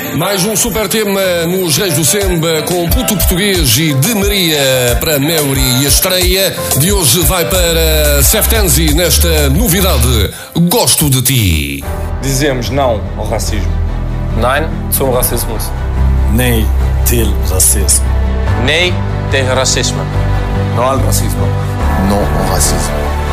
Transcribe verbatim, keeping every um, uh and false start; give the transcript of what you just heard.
Mais um super tema nos Reis do Semba com Puto Português e De Maria para Meuri. E a estreia de hoje vai para Seftenzi nesta novidade, Gosto de Ti. Dizemos não ao racismo. Nein zum Rassismus. Nee til racismo. Nee tegen racisme. Não ao racismo. Não ao racismo.